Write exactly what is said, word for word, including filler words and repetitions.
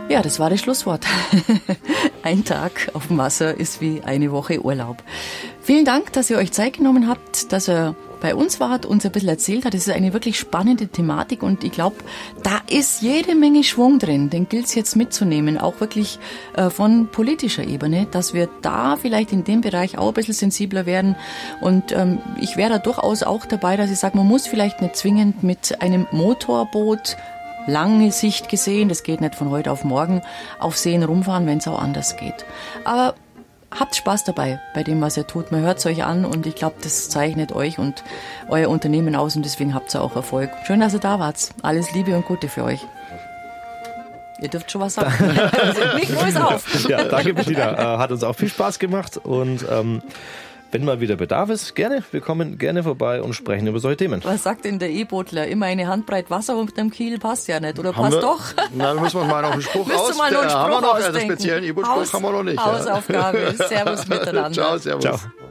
Ja, das war das Schlusswort. Ein Tag auf dem Wasser ist wie eine Woche Urlaub. Vielen Dank, dass ihr euch Zeit genommen habt, dass ihr bei uns wart, uns ein bisschen erzählt hat. Das ist eine wirklich spannende Thematik und ich glaube, da ist jede Menge Schwung drin. Den gilt es jetzt mitzunehmen, auch wirklich äh, von politischer Ebene, dass wir da vielleicht in dem Bereich auch ein bisschen sensibler werden. Und ähm, ich wäre da durchaus auch dabei, dass ich sage, man muss vielleicht nicht zwingend mit einem Motorboot lange Sicht gesehen, das geht nicht von heute auf morgen, auf Seen rumfahren, wenn es auch anders geht. Aber habt Spaß dabei, bei dem, was ihr tut. Man hört es euch an und ich glaube, das zeichnet euch und euer Unternehmen aus und deswegen habt ihr auch Erfolg. Schön, dass ihr da wart. Alles Liebe und Gute für euch. Ihr dürft schon was sagen. Also, Mikro ist auf. Ja, danke, Bettina. Äh, hat uns auch viel Spaß gemacht und ähm, wenn mal wieder Bedarf ist, gerne. Wir kommen gerne vorbei und sprechen über solche Themen. Was sagt denn der E-Bootler? Immer eine Handbreit Wasser unter dem Kiel passt ja nicht. Oder haben passt wir, doch? Na, dann müssen wir mal noch einen Spruch aus. Mal noch einen Spruch haben wir noch, ausdenken. einen speziellen E-Boot-Spruch haben wir noch nicht. Hausaufgabe. Ja. Servus miteinander. Ciao, servus. Ciao.